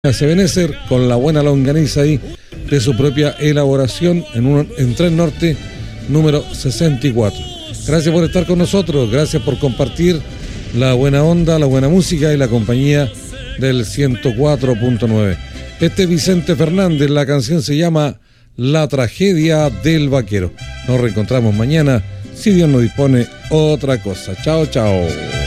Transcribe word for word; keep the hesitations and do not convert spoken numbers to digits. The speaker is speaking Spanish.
Sebenecer con la buena longaniza ahí de su propia elaboración en, un, en Tren Norte número sesenta y cuatro. Gracias por estar con nosotros, gracias por compartir la buena onda, la buena música y la compañía del ciento cuatro punto nueve. Este es Vicente Fernández, la canción se llama La tragedia del vaquero. Nos reencontramos mañana, si Dios nos dispone otra cosa. Chao, chao.